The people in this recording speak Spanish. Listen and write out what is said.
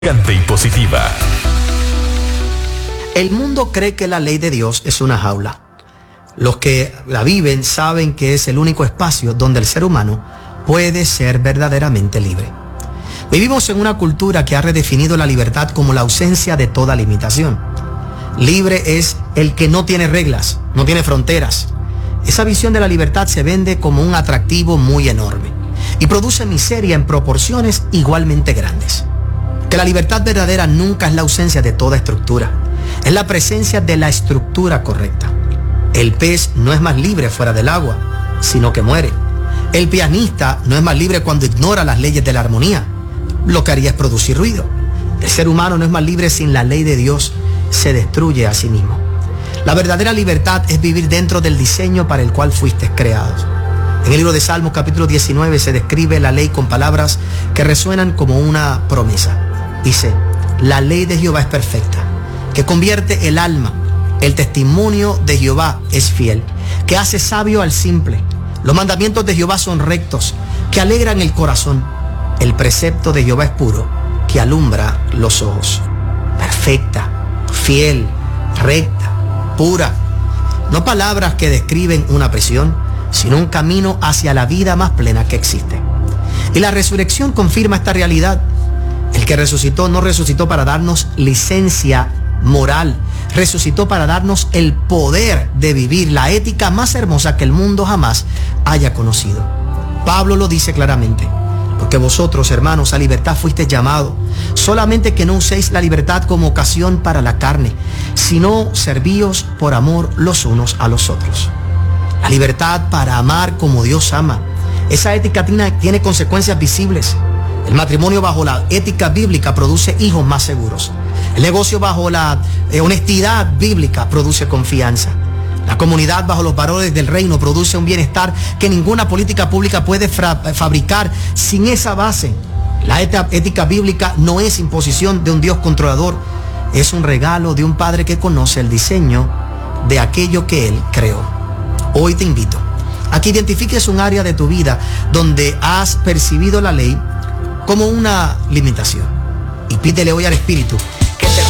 Y positiva. El mundo cree que la ley de Dios es una jaula. Los que la viven saben que es el único espacio donde el ser humano puede ser verdaderamente libre. Vivimos en una cultura que ha redefinido la libertad como la ausencia de toda limitación. Libre es el que no tiene reglas, no tiene fronteras. Esa visión de la libertad se vende como un atractivo muy enorme y produce miseria en proporciones igualmente grandes. Que la libertad verdadera nunca es la ausencia de toda estructura, es la presencia de la estructura correcta. El pez no es más libre fuera del agua, sino que muere. El pianista no es más libre cuando ignora las leyes de la armonía. Lo que haría es producir ruido. El ser humano no es más libre sin la ley de Dios, se destruye a sí mismo. La verdadera libertad es vivir dentro del diseño para el cual fuiste creados. En el libro de Salmos capítulo 19 se describe la ley con palabras que resuenan como una promesa. Dice, la ley de Jehová es perfecta, que convierte el alma. El testimonio de Jehová es fiel, que hace sabio al simple. Los mandamientos de Jehová son rectos, que alegran el corazón. El precepto de Jehová es puro, que alumbra los ojos. Perfecta, fiel, recta, pura. No palabras que describen una prisión, sino un camino hacia la vida más plena que existe. Y la resurrección confirma esta realidad. El que resucitó no resucitó para darnos licencia moral, resucitó para darnos el poder de vivir la ética más hermosa que el mundo jamás haya conocido. Pablo lo dice claramente, porque vosotros, hermanos, a libertad fuisteis llamados, solamente que no uséis la libertad como ocasión para la carne, sino servíos por amor los unos a los otros. La libertad para amar como Dios ama. Esa ética tiene consecuencias visibles. El matrimonio bajo la ética bíblica produce hijos más seguros. El negocio bajo la honestidad bíblica produce confianza. La comunidad bajo los valores del reino produce un bienestar que ninguna política pública puede fabricar sin esa base. La ética bíblica no es imposición de un Dios controlador, es un regalo de un Padre que conoce el diseño de aquello que Él creó. Hoy te invito a que identifiques un área de tu vida donde has percibido la ley como una limitación y pídele hoy al Espíritu que te